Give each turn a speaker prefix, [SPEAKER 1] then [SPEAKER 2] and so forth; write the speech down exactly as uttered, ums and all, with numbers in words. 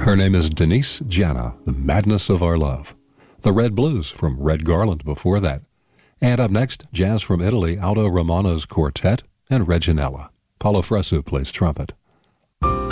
[SPEAKER 1] Her name is Denise Jana, The Madness of Our Love. The Red Blues from Red Garland before that. And up next, jazz from Italy, Aldo Romano's Quartet and Reginella. Paulo Fresu plays trumpet.